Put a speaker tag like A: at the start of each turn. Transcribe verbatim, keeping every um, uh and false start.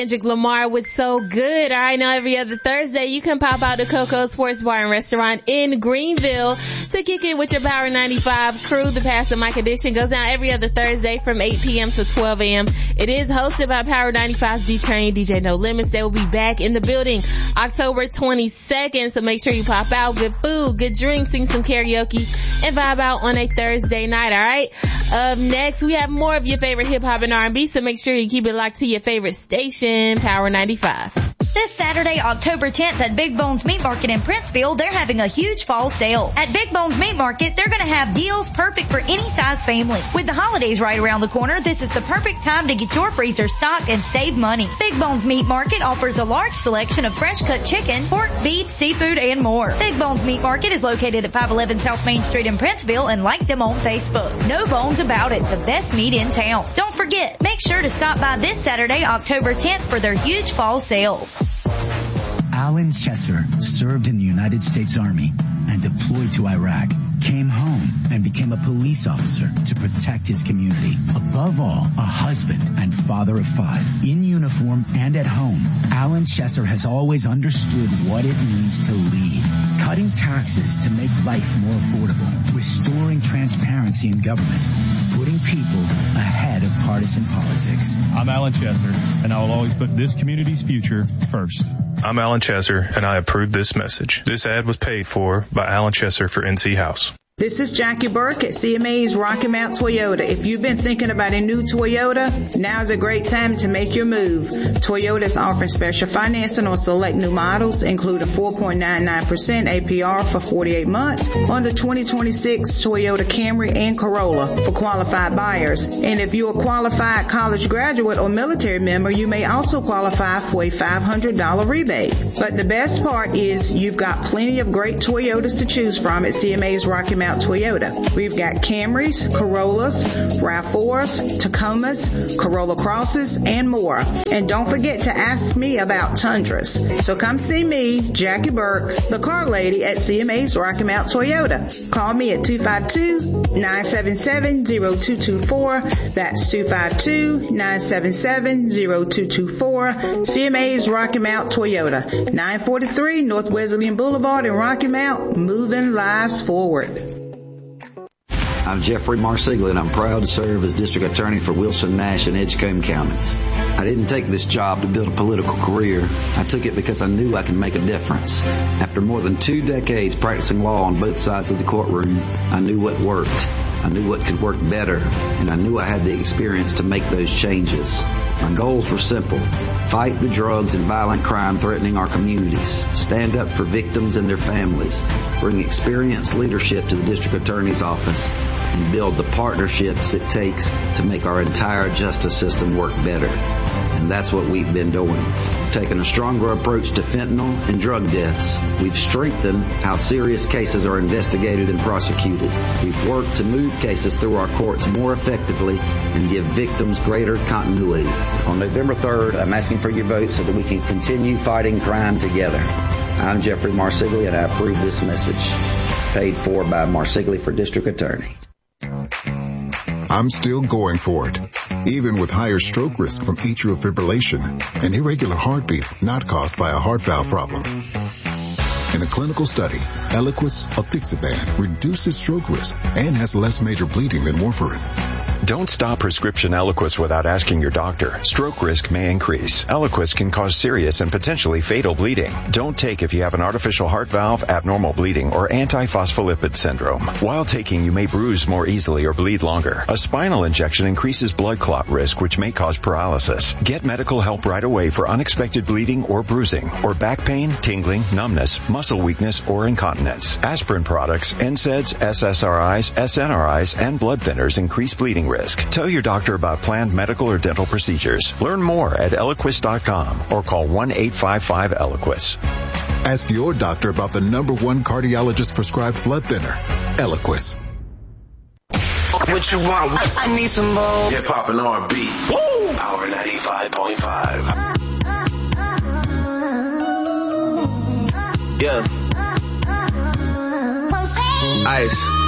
A: Kendrick Lamar was so good. All right, now every other Thursday, you can pop out to Coco Sports Bar and Restaurant in Greenville to kick it with your Power ninety-five crew. The Pastor Mike edition goes down every other Thursday from eight p.m. to twelve a.m. It is hosted by Power ninety-five's D-Train, D J No Limits. They will be back in the building October twenty-second, so make sure you pop out. Good food, good drinks, sing some karaoke, and vibe out on a Thursday night, all right? Up next, we have more of your favorite hip-hop and R and B, so make sure you keep it locked to your favorite station. Power ninety-five.
B: This Saturday, October tenth at Big Bones Meat Market in Princeville, they're having a huge fall sale. At Big Bones Meat Market, they're going to have deals perfect for any size family. With the holidays right around the corner, this is the perfect time to get your freezer stocked and save money. Big Bones Meat Market offers a large selection of fresh cut chicken, pork, beef, seafood, and more. Big Bones Meat Market is located at five eleven South Main Street in Princeville, and like them on Facebook. No bones about it, the best meat in town. Don't forget, make sure to stop by this Saturday, October tenth for their huge fall sale.
C: Alan Chesser served in the United States Army and deployed to Iraq, came home and became a police officer to protect his community. Above all, a husband and father of five. In uniform and at home, Alan Chesser has always understood what it means to lead. Cutting taxes to make life more affordable, restoring transparency in government, putting people ahead of partisan politics.
D: I'm Alan Chesser, and I will always put this community's future first.
E: I'm Alan Chesser, and I approve this message. This ad was paid for by Alan Chesser for N C House.
F: This is Jackie Burke at C M A's Rocky Mount Toyota. If you've been thinking about a new Toyota, now's a great time to make your move. Toyota is offering special financing on select new models, including four point nine nine percent A P R for forty-eight months on the twenty twenty-six Toyota Camry and Corolla for qualified buyers. And if you're a qualified college graduate or military member, you may also qualify for a five hundred dollars rebate. But the best part is you've got plenty of great Toyotas to choose from at C M A's Rocky Mount Toyota. We've got Camrys, Corollas, RAV fours, Tacomas, Corolla Crosses, and more. And don't forget to ask me about Tundras. So come see me, Jackie Burke, the car lady at C M A's Rocky Mount Toyota. Call me at two five two, nine seven seven, zero two two four. That's two five two, nine seven seven, zero two two four. C M A's Rocky Mount Toyota, nine forty-three North Wesleyan Boulevard in Rocky Mount, moving lives forward.
G: I'm Jeffrey Marsiglia, and I'm proud to serve as District Attorney for Wilson, Nash, and Edgecombe counties. I didn't take this job to build a political career. I took it because I knew I could make a difference. After more than two decades practicing law on both sides of the courtroom, I knew what worked. I knew what could work better, and I knew I had the experience to make those changes. My goals were simple. Fight the drugs and violent crime threatening our communities. Stand up for victims and their families. Bring experienced leadership to the District Attorney's office. And build the partnerships it takes to make our entire justice system work better. And that's what we've been doing. We've taken a stronger approach to fentanyl and drug deaths. We've strengthened how serious cases are investigated and prosecuted. We've worked to move cases through our courts more effectively and give victims greater continuity. On November third, I'm asking for your vote so that we can continue fighting crime together. I'm Jeffrey Marsiglia, and I approve this message. Paid for by Marsiglia for District Attorney.
H: I'm still going for it, even with higher stroke risk from atrial fibrillation, an irregular heartbeat not caused by a heart valve problem. In a clinical study, Eliquis apixaban reduces stroke risk and has less major bleeding than warfarin.
I: Don't stop prescription Eliquis without asking your doctor. Stroke risk may increase. Eliquis can cause serious and potentially fatal bleeding. Don't take if you have an artificial heart valve, abnormal bleeding, or antiphospholipid syndrome. While taking, you may bruise more easily or bleed longer. A spinal injection increases blood clot risk, which may cause paralysis. Get medical help right away for unexpected bleeding or bruising, or back pain, tingling, numbness, muscle weakness, or incontinence. Aspirin products, N SAIDs, S S R Is, S N R Is, and blood thinners increase bleeding risk. Tell your doctor about planned medical or dental procedures. Learn more at Eliquis dot com or call one eight five five Eliquis.
H: Ask your doctor about the number one cardiologist prescribed blood thinner, Eliquis.
J: What you want? I need some more hip hop and R and B. Woo! Power ninety-five point five. Yeah. Ice.